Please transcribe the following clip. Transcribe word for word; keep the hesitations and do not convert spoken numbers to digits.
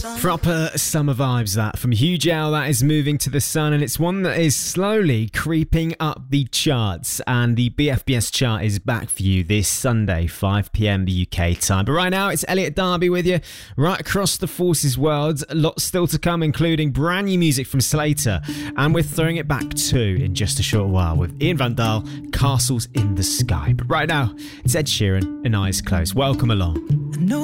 Proper summer vibes, that from Huge Owl. That is Moving to the Sun, and it's one that is slowly creeping up the charts, and the B F B S chart is back for you this Sunday, five p.m. the U K time. But right now it's Elliot Darby with you right across the Forces world. A lot still to come, including brand new music from Slater, and we're throwing it back too in just a short while with Ian Van Dahl, Castles in the Sky. But right now it's Ed Sheeran and Eyes Closed. Welcome along.